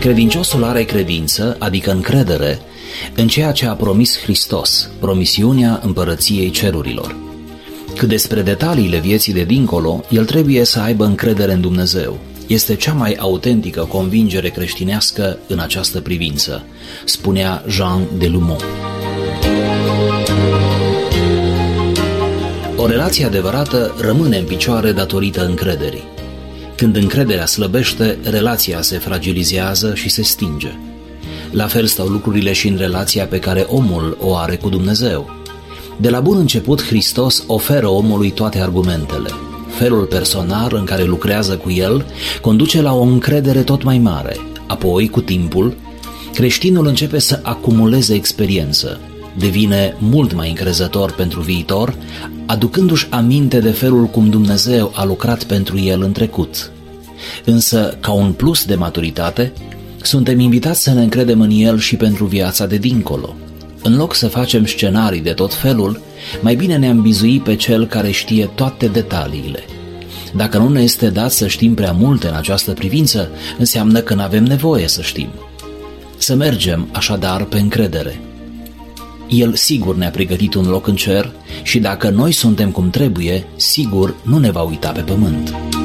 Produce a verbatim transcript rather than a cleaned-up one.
Credinciosul are credință, adică încredere, în ceea ce a promis Hristos, promisiunea împărăției cerurilor. Cât despre detaliile vieții de dincolo, el trebuie să aibă încredere în Dumnezeu. Este cea mai autentică convingere creștinească în această privință, spunea Jean de Lumont. O relație adevărată rămâne în picioare datorită încrederii. Când încrederea slăbește, relația se fragilizează și se stinge. La fel stau lucrurile și în relația pe care omul o are cu Dumnezeu. De la bun început, Hristos oferă omului toate argumentele. Felul personal în care lucrează cu el conduce la o încredere tot mai mare. Apoi, cu timpul, creștinul începe să acumuleze experiență, devine mult mai încrezător pentru viitor, aducându-și aminte de felul cum Dumnezeu a lucrat pentru el în trecut. Însă, ca un plus de maturitate, suntem invitați să ne încredem în el și pentru viața de dincolo. În loc să facem scenarii de tot felul, mai bine ne-am bizui pe cel care știe toate detaliile. Dacă nu ne este dat să știm prea multe în această privință, înseamnă că nu avem nevoie să știm. Să mergem așadar pe încredere. El sigur ne-a pregătit un loc în cer și dacă noi suntem cum trebuie, sigur nu ne va uita pe pământ.